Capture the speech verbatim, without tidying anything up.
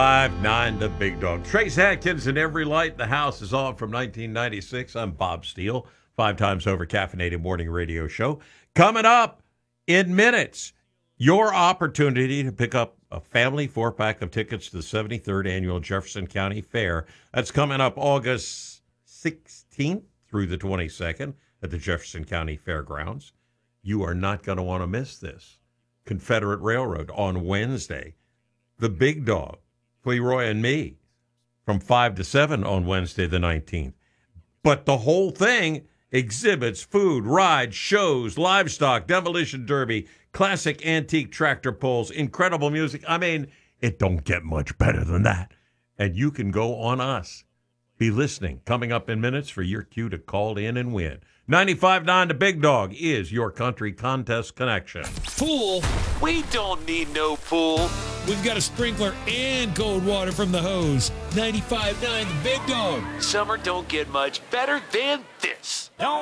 Five nine, the big dog. Trace Atkins and Every Light in the House is on from nineteen ninety-six. I'm Bob Steele, five times over caffeinated morning radio show. Coming up in minutes, your opportunity to pick up a family four-pack of tickets to the seventy-third Annual Jefferson County Fair. That's coming up August sixteenth through the twenty-second at the Jefferson County Fairgrounds. You are not going to want to miss this. Confederate Railroad on Wednesday. The Big Dog, Leroy and me, from five to seven on Wednesday the nineteenth. But the whole thing, exhibits, food, rides, shows, livestock, demolition derby, classic antique tractor pulls, incredible music. I mean, it don't get much better than that. And you can go on us. Be listening. Coming up in minutes for your cue to call in and win. ninety-five point nine The Big Dog is your country contest connection. Pool? We don't need no pool. We've got a sprinkler and cold water from the hose. ninety-five point nine The Big Dog. Summer don't get much better than this.